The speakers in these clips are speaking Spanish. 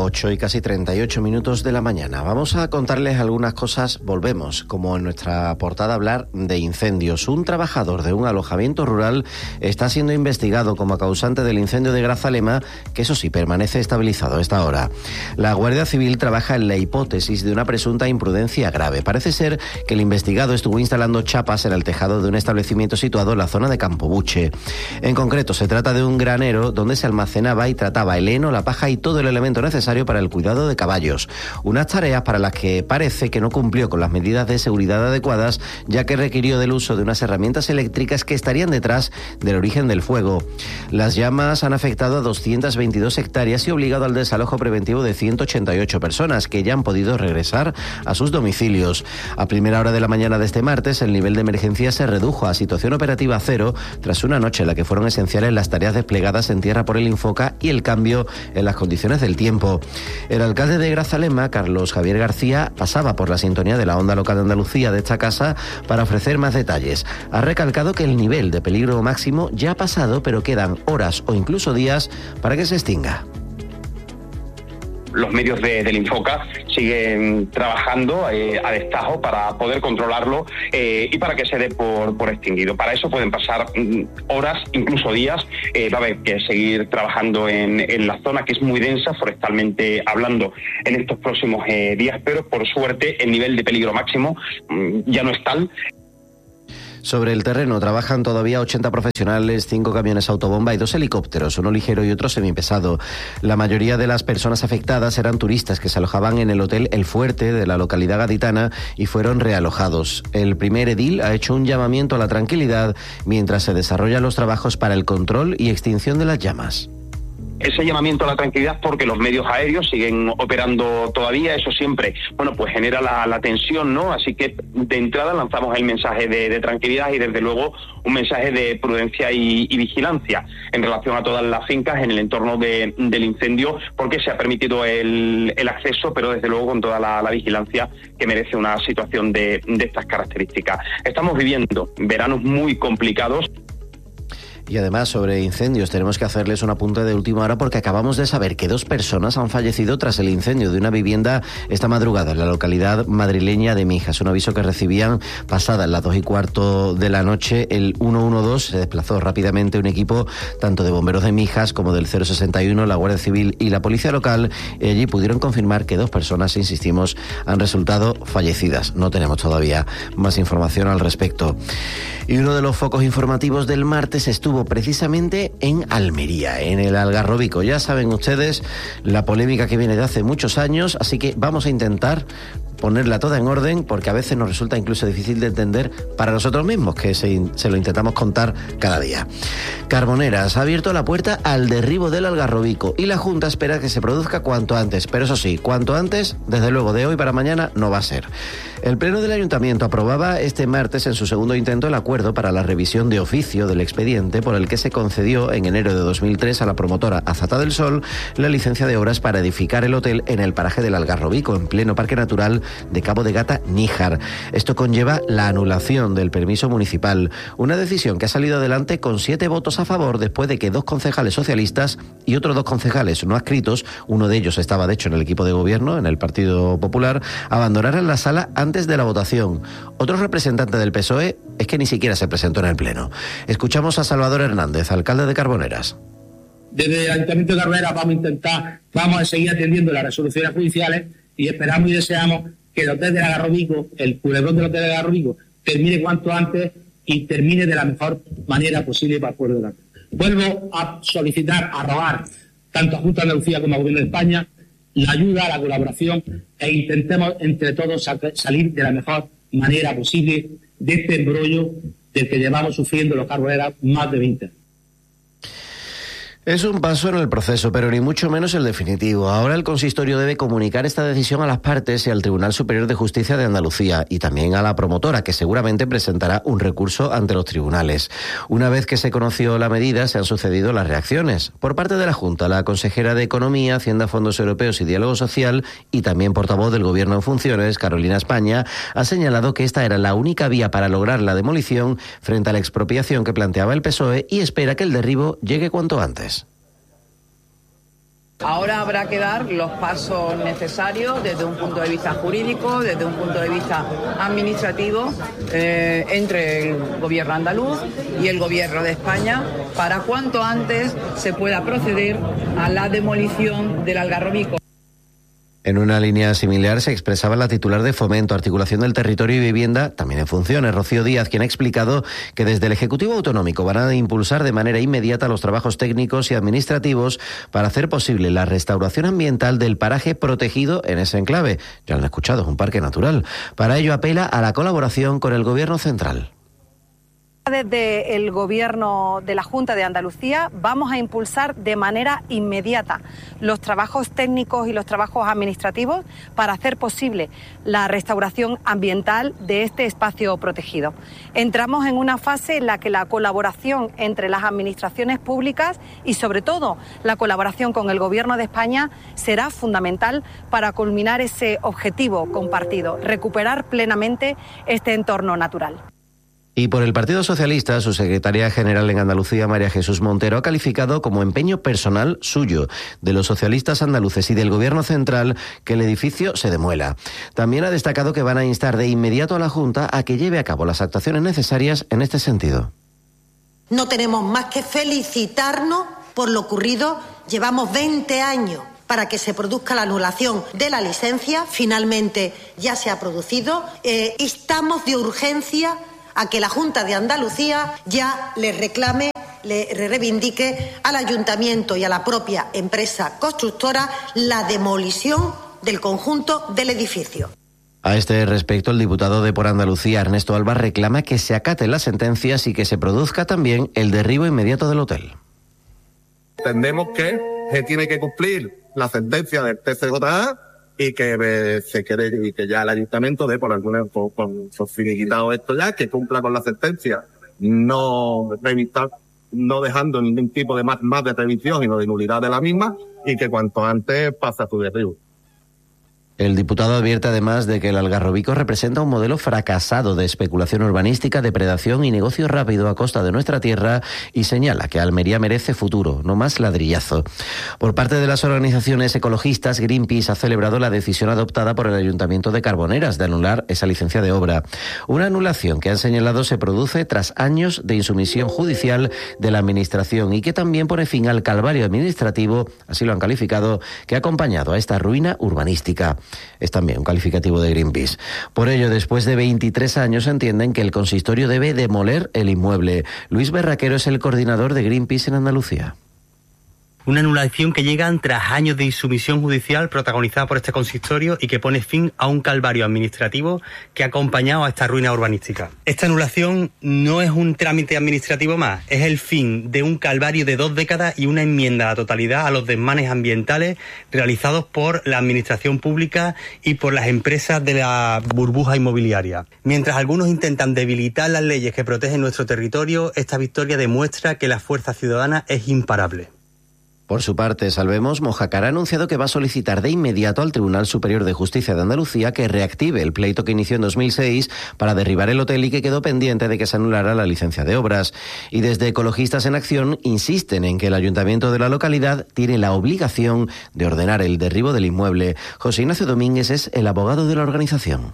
8 y casi 38 minutos de la mañana. Vamos a contarles algunas cosas. Volvemos, como en nuestra portada, a hablar de incendios. Un trabajador de un alojamiento rural está siendo investigado como causante del incendio de Grazalema, que eso sí, permanece estabilizado a esta hora. La Guardia Civil trabaja en la hipótesis de una presunta imprudencia grave. Parece ser que el investigado estuvo instalando chapas en el tejado de un establecimiento situado en la zona de Campobuche. En concreto, se trata de un granero donde se almacenaba y trataba el heno, la paja y todo el elemento necesario para el cuidado de caballos. Unas tareas para las que parece que no cumplió con las medidas de seguridad adecuadas, ya que requirió del uso de unas herramientas eléctricas que estarían detrás del origen del fuego. Las llamas han afectado a 222 hectáreas y obligado al desalojo preventivo de 188 personas, que ya han podido regresar a sus domicilios. A primera hora de la mañana de este martes, el nivel de emergencia se redujo a situación operativa cero, tras una noche en la que fueron esenciales las tareas desplegadas en tierra por el Infoca y el cambio en las condiciones del tiempo. El alcalde de Grazalema, Carlos Javier García, pasaba por la sintonía de la onda local de Andalucía de esta casa para ofrecer más detalles. Ha recalcado que el nivel de peligro máximo ya ha pasado, pero quedan horas o incluso días para que se extinga. Los medios del Infoca siguen trabajando a destajo para poder controlarlo y para que se dé por extinguido. Para eso pueden pasar horas, incluso días. Va a haber que seguir trabajando en la zona, que es muy densa forestalmente hablando, en estos próximos días, pero por suerte el nivel de peligro máximo ya no es tal. Sobre el terreno trabajan todavía 80 profesionales, 5 camiones autobomba y 2 helicópteros, uno ligero y otro semipesado. La mayoría de las personas afectadas eran turistas que se alojaban en el hotel El Fuerte de la localidad gaditana y fueron realojados. El primer edil ha hecho un llamamiento a la tranquilidad mientras se desarrollan los trabajos para el control y extinción de las llamas. Ese llamamiento a la tranquilidad, porque los medios aéreos siguen operando todavía, eso siempre, pues genera la tensión, ¿no? Así que de entrada lanzamos el mensaje de tranquilidad y desde luego un mensaje de prudencia y vigilancia en relación a todas las fincas en el entorno del incendio, porque se ha permitido el acceso, pero desde luego con toda la vigilancia que merece una situación de estas características. Estamos viviendo veranos muy complicados. Y además, sobre incendios, tenemos que hacerles un apunte de última hora porque acabamos de saber que 2 personas han fallecido tras el incendio de una vivienda esta madrugada en la localidad madrileña de Mijas. Un aviso que recibían pasadas las 2:15 de la noche. El 112 se desplazó rápidamente un equipo tanto de bomberos de Mijas como del 061, la Guardia Civil y la Policía Local. Y allí pudieron confirmar que 2 personas, insistimos, han resultado fallecidas. No tenemos todavía más información al respecto. Y uno de los focos informativos del martes estuvo precisamente en Almería, en el Algarrobico. Ya saben ustedes la polémica que viene de hace muchos años, así que vamos a intentar ponerla toda en orden, porque a veces nos resulta incluso difícil de entender para nosotros mismos, que se lo intentamos contar cada día. Carboneras ha abierto la puerta al derribo del Algarrobico y la Junta espera que se produzca cuanto antes, pero eso sí, cuanto antes, desde luego de hoy para mañana no va a ser. El Pleno del Ayuntamiento aprobaba este martes en su segundo intento el acuerdo para la revisión de oficio del expediente por el que se concedió en enero de 2003 a la promotora Azata del Sol la licencia de obras para edificar el hotel en el paraje del Algarrobico, en pleno Parque Natural de Cabo de Gata, Níjar. Esto conlleva la anulación del permiso municipal, una decisión que ha salido adelante con 7 votos a favor después de que 2 concejales socialistas y otros 2 concejales no adscritos, uno de ellos estaba de hecho en el equipo de gobierno, en el Partido Popular, abandonaran la sala antes de la votación. Otro representante del PSOE es que ni siquiera se presentó en el Pleno. Escuchamos a Salvador Hernández, alcalde de Carboneras. Desde el Ayuntamiento de Carboneras vamos a seguir atendiendo las resoluciones judiciales y esperamos y deseamos que el hotel del Algarrobico, el culebrón del hotel del Algarrobico, termine cuanto antes y termine de la mejor manera posible para el pueblo de la. Vuelvo a solicitar, a rogar, tanto a Junta de Andalucía como al Gobierno de España, la ayuda, la colaboración e intentemos entre todos salir de la mejor manera posible de este embrollo del que llevamos sufriendo los carboneras más de 20 años. Es un paso en el proceso, pero ni mucho menos el definitivo. Ahora el consistorio debe comunicar esta decisión a las partes y al Tribunal Superior de Justicia de Andalucía y también a la promotora, que seguramente presentará un recurso ante los tribunales. Una vez que se conoció la medida, se han sucedido las reacciones. Por parte de la Junta, la consejera de Economía, Hacienda, Fondos Europeos y Diálogo Social y también portavoz del Gobierno en funciones, Carolina España, ha señalado que esta era la única vía para lograr la demolición frente a la expropiación que planteaba el PSOE y espera que el derribo llegue cuanto antes. Ahora habrá que dar los pasos necesarios desde un punto de vista jurídico, desde un punto de vista administrativo, entre el gobierno andaluz y el gobierno de España, para cuanto antes se pueda proceder a la demolición del Algarrobico. En una línea similar se expresaba la titular de Fomento, Articulación del Territorio y Vivienda, también en funciones, Rocío Díaz, quien ha explicado que desde el Ejecutivo Autonómico van a impulsar de manera inmediata los trabajos técnicos y administrativos para hacer posible la restauración ambiental del paraje protegido en ese enclave. Ya lo han escuchado, es un parque natural. Para ello apela a la colaboración con el Gobierno central. Desde el Gobierno de la Junta de Andalucía vamos a impulsar de manera inmediata los trabajos técnicos y los trabajos administrativos para hacer posible la restauración ambiental de este espacio protegido. Entramos en una fase en la que la colaboración entre las administraciones públicas y sobre todo la colaboración con el Gobierno de España será fundamental para culminar ese objetivo compartido, recuperar plenamente este entorno natural. Y por el Partido Socialista, su secretaria general en Andalucía, María Jesús Montero, ha calificado como empeño personal suyo, de los socialistas andaluces y del Gobierno central, que el edificio se demuela. También ha destacado que van a instar de inmediato a la Junta a que lleve a cabo las actuaciones necesarias en este sentido. No tenemos más que felicitarnos por lo ocurrido. Llevamos 20 años para que se produzca la anulación de la licencia. Finalmente ya se ha producido. Instamos de urgencia a que la Junta de Andalucía ya le reclame, le reivindique al Ayuntamiento y a la propia empresa constructora la demolición del conjunto del edificio. A este respecto, el diputado de Por Andalucía, Ernesto Alba, reclama que se acaten las sentencias y que se produzca también el derribo inmediato del hotel. Entendemos que se tiene que cumplir la sentencia del TCJA y que se quede, y que ya el ayuntamiento dé por finiquitado esto ya, que cumpla con la sentencia, no dejando ningún tipo de más de revisión y de nulidad de la misma, y que cuanto antes pase a su derribo. El diputado advierte además de que el Algarrobico representa un modelo fracasado de especulación urbanística, depredación y negocio rápido a costa de nuestra tierra y señala que Almería merece futuro, no más ladrillazo. Por parte de las organizaciones ecologistas, Greenpeace ha celebrado la decisión adoptada por el Ayuntamiento de Carboneras de anular esa licencia de obra. Una anulación que han señalado se produce tras años de insumisión judicial de la Administración y que también pone fin al calvario administrativo, así lo han calificado, que ha acompañado a esta ruina urbanística. Es también un calificativo de Greenpeace. Por ello, después de 23 años entienden que el consistorio debe demoler el inmueble. Luis Berraquero es el coordinador de Greenpeace en Andalucía. Una anulación que llega tras años de insumisión judicial protagonizada por este consistorio y que pone fin a un calvario administrativo que ha acompañado a esta ruina urbanística. Esta anulación no es un trámite administrativo más, es el fin de un calvario de 2 décadas y una enmienda a la totalidad a los desmanes ambientales realizados por la administración pública y por las empresas de la burbuja inmobiliaria. Mientras algunos intentan debilitar las leyes que protegen nuestro territorio, esta victoria demuestra que la fuerza ciudadana es imparable. Por su parte, Salvemos Mojácar ha anunciado que va a solicitar de inmediato al Tribunal Superior de Justicia de Andalucía que reactive el pleito que inició en 2006 para derribar el hotel y que quedó pendiente de que se anulara la licencia de obras. Y desde Ecologistas en Acción insisten en que el ayuntamiento de la localidad tiene la obligación de ordenar el derribo del inmueble. José Ignacio Domínguez es el abogado de la organización.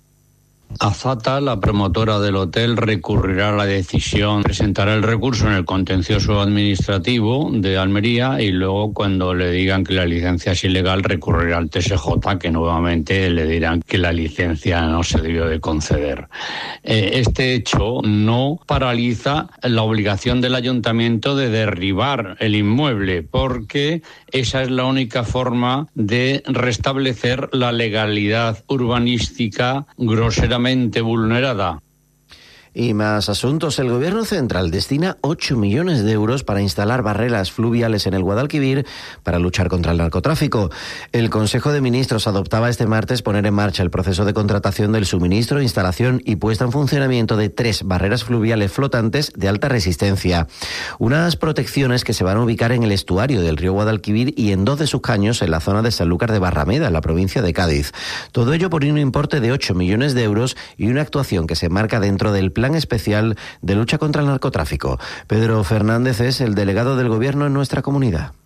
Azata, la promotora del hotel, recurrirá a la decisión, presentará el recurso en el contencioso administrativo de Almería y luego cuando le digan que la licencia es ilegal recurrirá al TSJ, que nuevamente le dirán que la licencia no se debió de conceder. Este hecho no paraliza la obligación del ayuntamiento de derribar el inmueble, porque esa es la única forma de restablecer la legalidad urbanística groseramente vulnerada. Y más asuntos. El Gobierno central destina 8 millones de euros para instalar barreras fluviales en el Guadalquivir para luchar contra el narcotráfico. El Consejo de Ministros adoptaba este martes poner en marcha el proceso de contratación del suministro, instalación y puesta en funcionamiento de 3 barreras fluviales flotantes de alta resistencia. Unas protecciones que se van a ubicar en el estuario del río Guadalquivir y en 2 de sus caños en la zona de Sanlúcar de Barrameda, en la provincia de Cádiz. Todo ello por un importe de 8 millones de euros y una actuación que se marca dentro del Plan Especial de Lucha contra el Narcotráfico. Pedro Fernández es el delegado del Gobierno en nuestra comunidad.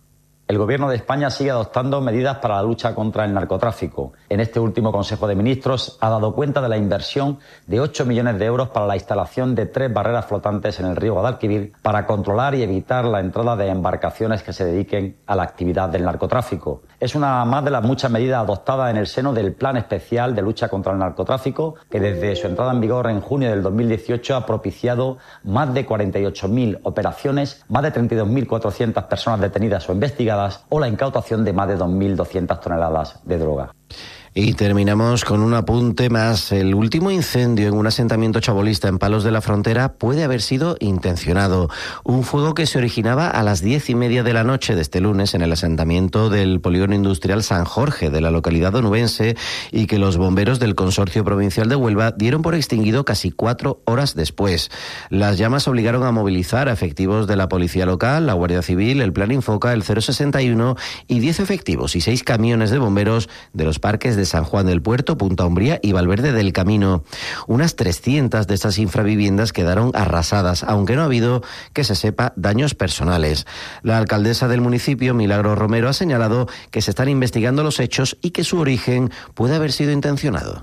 El Gobierno de España sigue adoptando medidas para la lucha contra el narcotráfico. En este último Consejo de Ministros ha dado cuenta de la inversión de 8 millones de euros para la instalación de 3 barreras flotantes en el río Guadalquivir para controlar y evitar la entrada de embarcaciones que se dediquen a la actividad del narcotráfico. Es una más de las muchas medidas adoptadas en el seno del Plan Especial de Lucha contra el Narcotráfico, que desde su entrada en vigor en junio del 2018 ha propiciado más de 48.000 operaciones, más de 32.400 personas detenidas o investigadas, o la incautación de más de 2.200 toneladas de droga. Y terminamos con un apunte más. El último incendio en un asentamiento chabolista en Palos de la Frontera puede haber sido intencionado. Un fuego que se originaba a las 10:30 de la noche de este lunes en el asentamiento del polígono industrial San Jorge de la localidad onubense y que los bomberos del Consorcio Provincial de Huelva dieron por extinguido casi 4 horas después. Las llamas obligaron a movilizar a efectivos de la Policía Local, la Guardia Civil, el Plan Infoca, el 061 y 10 efectivos y 6 camiones de bomberos de los parques de San Juan del Puerto, Punta Umbría y Valverde del Camino. Unas 300 de estas infraviviendas quedaron arrasadas, aunque no ha habido, que se sepa, daños personales. La alcaldesa del municipio, Milagros Romero, ha señalado que se están investigando los hechos y que su origen puede haber sido intencionado.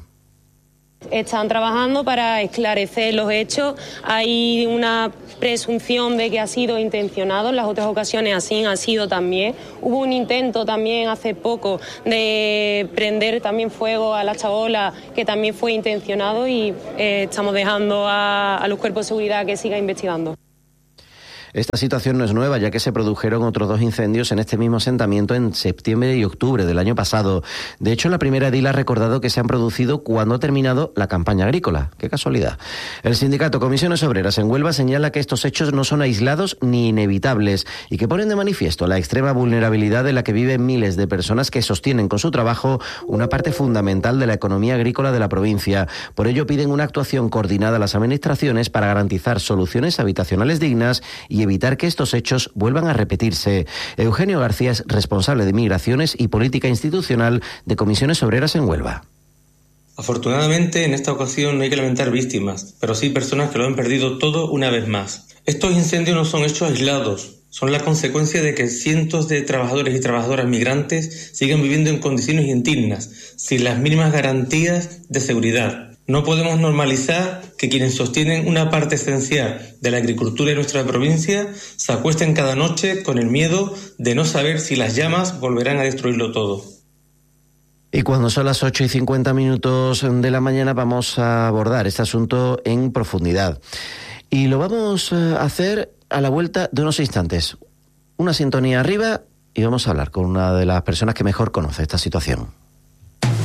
Están trabajando para esclarecer los hechos. Hay una presunción de que ha sido intencionado. En las otras ocasiones así ha sido también. Hubo un intento también hace poco de prender también fuego a la chabola, que también fue intencionado, y estamos dejando a los cuerpos de seguridad que sigan investigando. Esta situación no es nueva, ya que se produjeron otros 2 incendios en este mismo asentamiento en septiembre y octubre del año pasado. De hecho, la primera edil ha recordado que se han producido cuando ha terminado la campaña agrícola. ¡Qué casualidad! El sindicato Comisiones Obreras en Huelva señala que estos hechos no son aislados ni inevitables y que ponen de manifiesto la extrema vulnerabilidad en la que viven miles de personas que sostienen con su trabajo una parte fundamental de la economía agrícola de la provincia. Por ello, piden una actuación coordinada a las administraciones para garantizar soluciones habitacionales dignas y evitar que estos hechos vuelvan a repetirse. Eugenio García es responsable de Migraciones y Política Institucional de Comisiones Obreras en Huelva. Afortunadamente, en esta ocasión no hay que lamentar víctimas, pero sí personas que lo han perdido todo una vez más. Estos incendios no son hechos aislados, son la consecuencia de que cientos de trabajadores y trabajadoras migrantes sigan viviendo en condiciones indignas, sin las mínimas garantías de seguridad. No podemos normalizar que quienes sostienen una parte esencial de la agricultura de nuestra provincia se acuesten cada noche con el miedo de no saber si las llamas volverán a destruirlo todo. Y cuando son las 8:50 de la mañana vamos a abordar este asunto en profundidad. Y lo vamos a hacer a la vuelta de unos instantes. Una sintonía arriba y vamos a hablar con una de las personas que mejor conoce esta situación.